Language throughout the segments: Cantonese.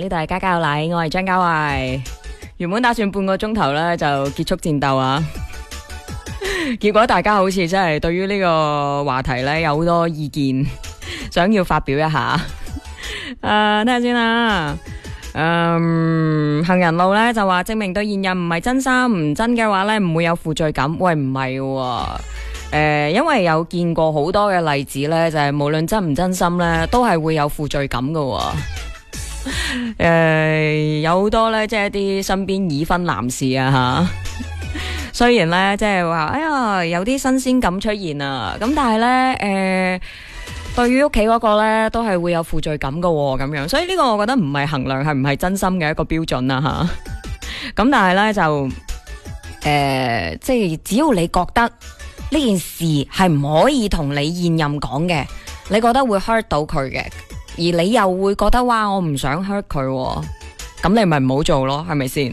呢度係家家有禮，我係張家慧。原本打算半個鐘頭咧就結束戰鬥啊，結果大家好似真係對於呢個話題咧有好多意見，想要發表一下。睇下先啦。行人路咧就話證明對現任唔係真心，唔真嘅話咧唔會有負罪感。喂，唔係喎，因為有見過好多嘅例子咧，就係無論真唔真心咧，都係會有負罪感噶喎。有好多咧，即係一啲身邊已婚男士啊吓，雖然咧即係話，哎呀有啲新鮮感出現啊，咁但係咧，對於屋企嗰個咧都係會有負罪感噶喎，咁樣，所以呢個我覺得唔係衡量係唔係真心嘅一個標準啊吓。咁但係咧就，即係只要你覺得呢件事係唔可以同你現任講嘅，你覺得會 hurt 到佢嘅。而你又會覺得哇，我唔想 hurt 佢，咁你咪唔好做咯，係咪先？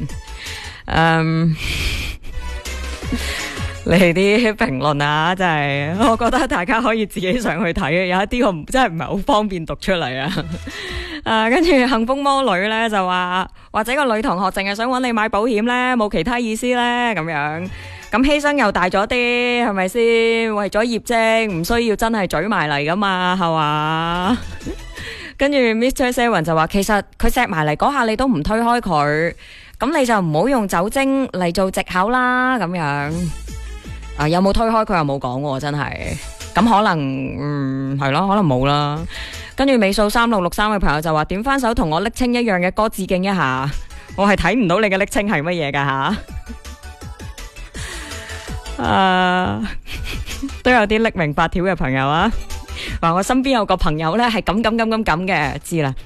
你哋啲評論啊，真係，我覺得大家可以自己上去睇，有一啲我真係唔係好方便讀出嚟啊。跟住幸福魔女咧就話，或者個女同學淨係想揾你買保險咧，冇其他意思咧，咁樣，咁犧牲又大咗啲，係咪先？為咗業績，唔需要真係嘴埋嚟噶嘛，係嘛？跟住 Mr. Seven 就話，其實佢錫埋嚟嗰下你都唔推開佢，咁你就唔好用酒精嚟做藉口啦，咁樣。有冇推開佢又冇講喎，真係。咁可能係咯，可能冇啦。跟住尾數3663嘅朋友就話，點翻首同我昵稱一樣嘅歌致敬一下。我係睇唔到你嘅昵稱係乜嘢噶吓。都有啲匿名發條嘅朋友啊。話我身邊有個朋友咧係咁嘅，知啦。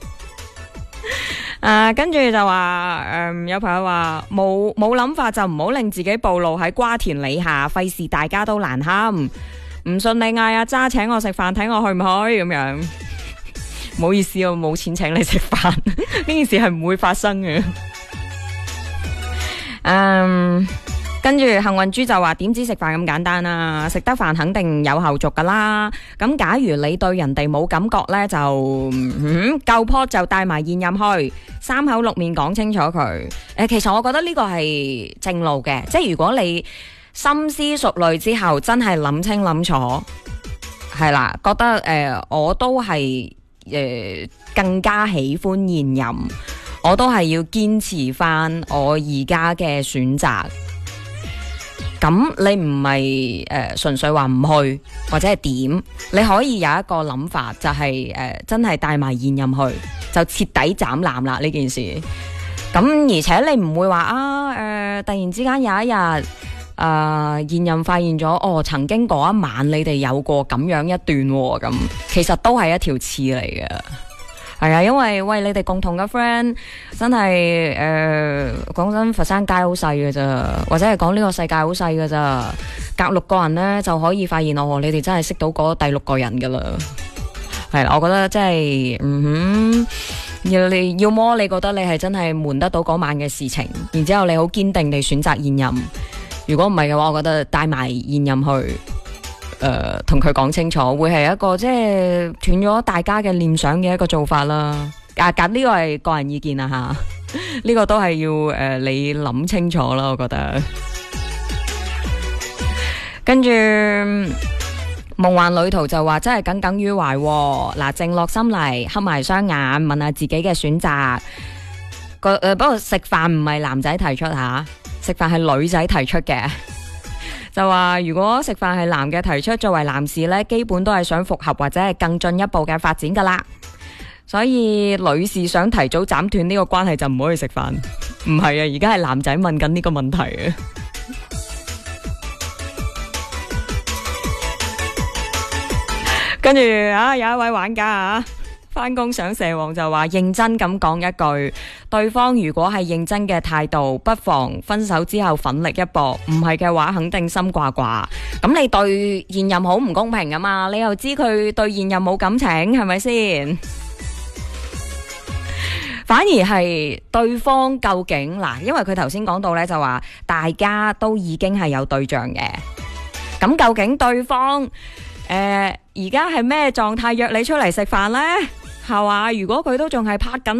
跟住就話有朋友話冇諗法就唔好令自己暴露喺瓜田李下，費事大家都難堪。唔信你嗌阿渣請我食飯，睇我去唔去咁樣。唔好意思，我冇錢請你食飯，呢件事係唔會發生嘅。跟住幸運豬就話，點知食飯咁簡單啊？食得飯肯定有後續噶啦。咁假如你對人哋冇感覺呢，就夠坡就帶埋現任去，三口六面講清楚佢。其實我覺得呢個係正路嘅，即係如果你深思熟慮之後，真係諗清諗楚，係啦，覺得我都係更加喜歡現任，我都係要堅持翻我而家嘅選擇。咁你唔係純粹話唔去或者係點，你可以有一個諗法，就係真係帶埋現任去，就徹底斬纜啦呢件事。咁而且你唔會話突然之間有一日現任發現咗曾經嗰一晚你哋有過咁樣一段喎，咁其實都係一條刺嚟嘅。係啊，因為喂，你哋共同嘅 friend 真係講真，佛山街好細嘅咋，或者係講呢個世界好細嘅咋，隔6個人呢就可以發現你哋真係識到嗰第6個人噶啦。係啦，我覺得真係要麼你覺得你係真係瞞得到嗰晚嘅事情，然之後你好堅定地選擇現任。如果唔係嘅話，我覺得帶埋現任去。同佢講清楚，會係一個即係斷咗大家嘅念想嘅一個做法啦。咁呢個係個人意見啊吓，呢個都係要你諗清楚啦，我覺得。跟住夢幻旅途就話真係耿耿於懷，嗱，靜落心嚟，合埋雙眼，問下自己嘅選擇。不過食飯唔係男仔提出吓，食飯係女仔提出嘅。就話如果食飯係男嘅提出，作為男士呢，基本都係想復合或者係更進一步嘅發展噶啦。所以女士想提早斬斷呢個關係就唔可以食飯。唔係啊，而家係男仔問緊呢個問題啊。跟住有一位玩家返工想蛇王就話認真咁講一句，對方如果係認真嘅態度，不妨分手之後奮力一搏，唔係嘅話肯定心掛掛。咁你對現任好唔公平啊嘛，你又知佢對現任冇感情，係咪先？反而係對方究竟嗱，因為佢頭先講到呢，就話大家都已經係有對象嘅，咁究竟對方而家係咩狀態約你出嚟食飯呢？係嘛？如果佢都仲係拍緊